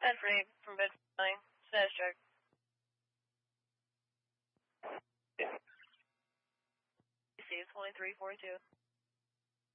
Bedford from Bedford 9. Status check. Yeah. PC is 2342.